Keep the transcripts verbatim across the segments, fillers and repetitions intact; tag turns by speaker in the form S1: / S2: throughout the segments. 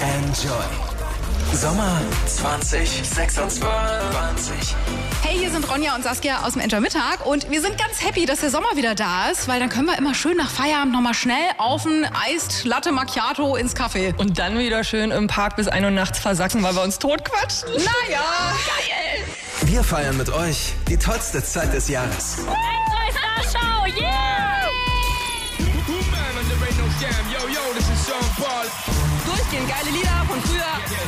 S1: Enjoy. Sommer zwanzig sechsundzwanzig.
S2: Hey, hier sind Ronja und Saskia aus dem Enjoy Mittag und wir sind ganz happy, dass der Sommer wieder da ist, weil dann können wir immer schön nach Feierabend nochmal schnell auf ein Eist Latte Macchiato ins Café.
S3: Und dann wieder schön im Park bis ein Uhr nachts versacken, weil wir uns totquatschen.
S2: Naja, geil!
S1: Wir feiern mit euch die tollste Zeit des Jahres.
S4: Enjoy Star Show, yeah!
S3: Durchgehend geile Lieder von früher.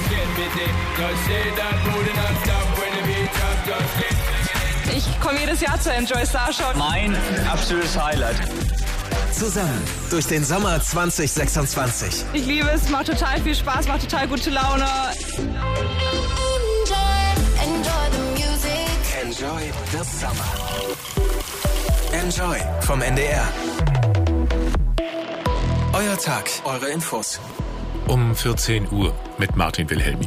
S3: Ich komme jedes Jahr zur Enjoy Star Show.
S5: Mein absolutes Highlight.
S1: Zusammen durch den Sommer zwanzig sechsundzwanzig.
S3: Ich liebe es, macht total viel Spaß, macht total gute Laune.
S1: Enjoy the Summer. Enjoy vom N D R. Euer Tag, eure Infos.
S6: Um vierzehn Uhr mit Martin Wilhelmi.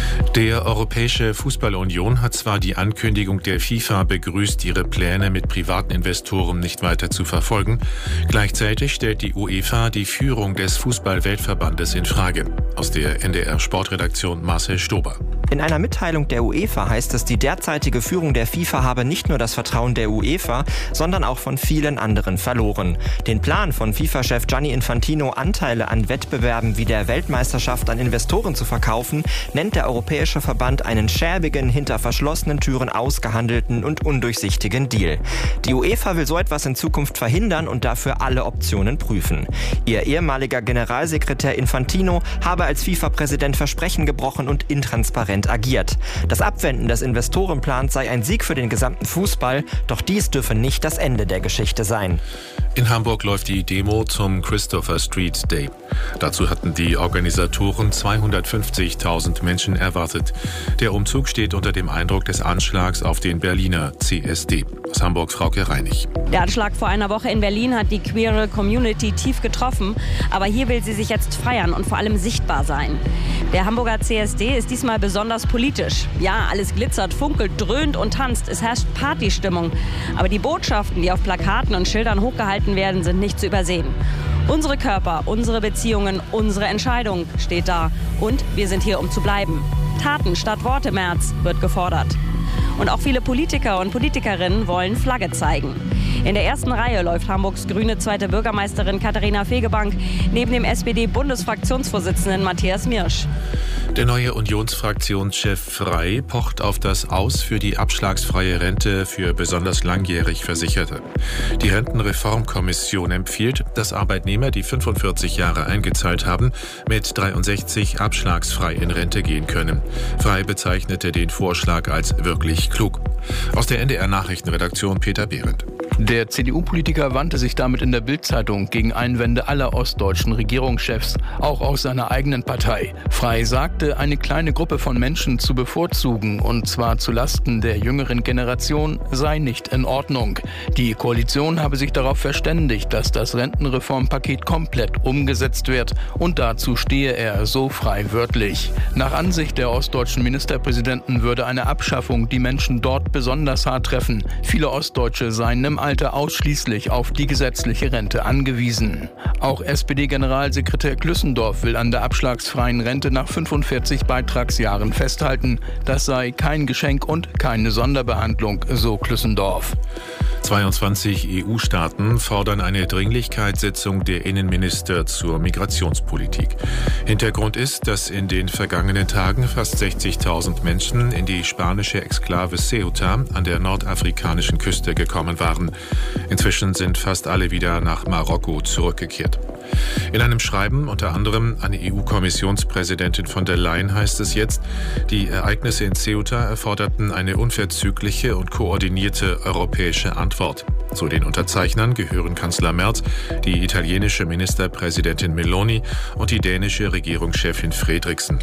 S6: Der Europäische Fußball-Union hat zwar die Ankündigung der FIFA begrüßt, ihre Pläne mit privaten Investoren nicht weiter zu verfolgen. Gleichzeitig stellt die UEFA die Führung des Fußball-Weltverbandes in Frage. Aus der N D R-Sportredaktion Marcel Stober.
S7: In einer Mitteilung der UEFA heißt es, die derzeitige Führung der FIFA habe nicht nur das Vertrauen der UEFA, sondern auch von vielen anderen verloren. Den Plan von FIFA-Chef Gianni Infantino, Anteile an Wettbewerben wie der Weltmeisterschaft an Investoren zu verkaufen, nennt der Europäische Verband einen schäbigen, hinter verschlossenen Türen ausgehandelten und undurchsichtigen Deal. Die UEFA will so etwas in Zukunft verhindern und dafür alle Optionen prüfen. Ihr ehemaliger Generalsekretär Infantino habe als FIFA-Präsident Versprechen gebrochen und intransparent agiert. Das Abwenden des Investorenplans sei ein Sieg für den gesamten Fußball, doch dies dürfe nicht das Ende der Geschichte sein.
S6: In Hamburg läuft die Demo zum Christopher Street Day. Dazu hatten die Organisatoren zweihundertfünfzigtausend Menschen erwartet. Der Umzug steht unter dem Eindruck des Anschlags auf den Berliner C S D. Aus Hamburg Frauke Reinig.
S4: Der Anschlag vor einer Woche in Berlin hat die queere Community tief getroffen, aber hier will sie sich jetzt feiern und vor allem sichtbar sein. Der Hamburger C S D ist diesmal besonders politisch. Ja, alles glitzert, funkelt, dröhnt und tanzt. Es herrscht Partystimmung. Aber die Botschaften, die auf Plakaten und Schildern hochgehalten werden, sind nicht zu übersehen. Unsere Körper, unsere Beziehungen, unsere Entscheidung steht da. Und wir sind hier, um zu bleiben. Taten statt Worte, März, wird gefordert. Und auch viele Politiker und Politikerinnen wollen Flagge zeigen. In der ersten Reihe läuft Hamburgs grüne zweite Bürgermeisterin Katharina Fegebank neben dem S P D-Bundesfraktionsvorsitzenden Matthias Mirsch.
S6: Der neue Unionsfraktionschef Frey pocht auf das Aus für die abschlagsfreie Rente für besonders langjährig Versicherte. Die Rentenreformkommission empfiehlt, dass Arbeitnehmer, die fünfundvierzig Jahre eingezahlt haben, mit dreiundsechzig abschlagsfrei in Rente gehen können. Frey bezeichnete den Vorschlag als wirklich klug. Aus der N D R-Nachrichtenredaktion Peter Behrendt.
S8: Der C D U-Politiker wandte sich damit in der Bild-Zeitung gegen Einwände aller ostdeutschen Regierungschefs, auch aus seiner eigenen Partei. Frey sagte, eine kleine Gruppe von Menschen zu bevorzugen, und zwar zulasten der jüngeren Generation, sei nicht in Ordnung. Die Koalition habe sich darauf verständigt, dass das Rentenreformpaket komplett umgesetzt wird, und dazu stehe er, so Frey wörtlich. Nach Ansicht der ostdeutschen Ministerpräsidenten würde eine Abschaffung die Menschen dort besonders hart treffen. Viele Ostdeutsche seien im Alter ausschließlich auf die gesetzliche Rente angewiesen. Auch S P D-Generalsekretär Klüssendorf will an der abschlagsfreien Rente nach fünfundvierzig Beitragsjahren festhalten. Das sei kein Geschenk und keine Sonderbehandlung, so Klüssendorf.
S6: zweiundzwanzig E U-Staaten fordern eine Dringlichkeitssitzung der Innenminister zur Migrationspolitik. Hintergrund ist, dass in den vergangenen Tagen fast sechzigtausend Menschen in die spanische Exklave Ceuta an der nordafrikanischen Küste gekommen waren. Inzwischen sind fast alle wieder nach Marokko zurückgekehrt. In einem Schreiben unter anderem an E U-Kommissionspräsidentin von der Leyen heißt es jetzt, die Ereignisse in Ceuta erforderten eine unverzügliche und koordinierte europäische Antwort. Zu den Unterzeichnern gehören Kanzler Merz, die italienische Ministerpräsidentin Meloni und die dänische Regierungschefin Fredriksen.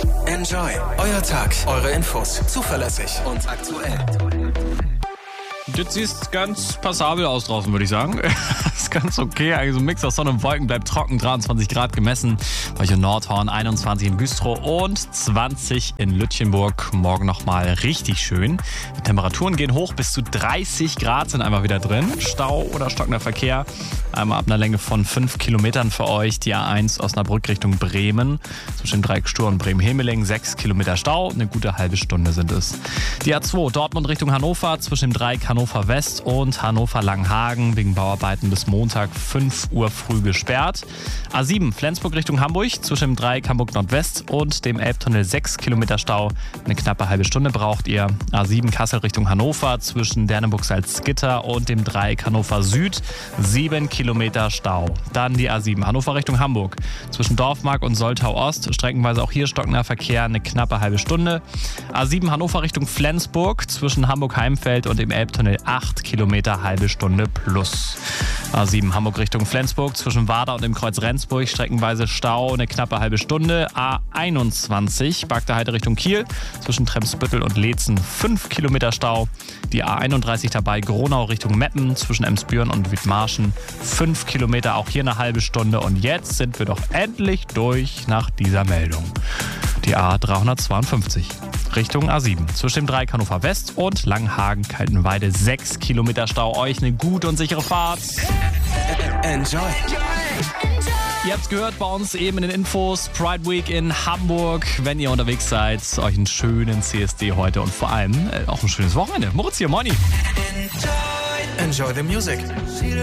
S1: Enjoy. Euer Tag, eure Infos. Zuverlässig und aktuell.
S9: das sieht ganz passabel aus draußen, würde ich sagen. Das ist ganz okay. Eigentlich so ein Mix aus Sonne und Wolken, bleibt trocken. dreiundzwanzig Grad gemessen. Bei euch in Nordhorn, einundzwanzig in Güstrow und zwanzig in Lütchenburg. Morgen nochmal richtig schön. Die Temperaturen gehen hoch, bis zu dreißig Grad sind einfach wieder drin. Stau oder stockender Verkehr. Einmal ab einer Länge von fünf Kilometern für euch. Die A eins Osnabrück Richtung Bremen. Zwischen Dreieck Stur und Bremen-Hemeling. sechs Kilometer Stau. Eine gute halbe Stunde sind es. Die A zwei Dortmund Richtung Hannover. Zwischen dem Dreieck Hannover West und Hannover Langenhagen. Wegen Bauarbeiten bis Montag fünf Uhr früh gesperrt. A sieben Flensburg Richtung Hamburg. Zwischen dem Dreieck Hamburg Nordwest und dem Elbtunnel sechs Kilometer Stau. Eine knappe halbe Stunde braucht ihr. A sieben Kassel Richtung Hannover. Zwischen Derneburg-Salzgitter und dem Dreieck Hannover Süd. sieben Kilometer Stau. Dann die A sieben Hannover Richtung Hamburg. Zwischen Dorfmark und Soltau Ost. Streckenweise auch hier stockender Verkehr. Eine knappe halbe Stunde. A sieben Hannover Richtung Flensburg. Zwischen Hamburg-Heimfeld und dem Elbtunnel acht Kilometer halbe Stunde plus. A sieben Hamburg Richtung Flensburg. Zwischen Warda und dem Kreuz Rendsburg. Streckenweise Stau. Eine knappe halbe Stunde. A einundzwanzig Bagdaheide Richtung Kiel. Zwischen Tremsbüttel und Leetzen fünf Kilometer Stau. Die A einunddreißig dabei Gronau Richtung Meppen. Zwischen Emsbüren und Wiedmarschen fünf Kilometer. Auch hier eine halbe Stunde. Und jetzt sind wir doch endlich durch nach dieser Meldung. Die A dreihundertzweiundfünfzig Richtung A sieben. Zwischen dem Dreieck Hannover West und Langenhagen-Kaltenweide sechs Kilometer Stau. Euch eine gute und sichere Fahrt.
S1: Enjoy.
S9: Ihr habt es gehört bei uns eben in den Infos. Pride Week in Hamburg. Wenn ihr unterwegs seid, euch einen schönen C S D heute und vor allem äh, auch ein schönes Wochenende. Moritz hier, moini.
S1: Enjoy the music.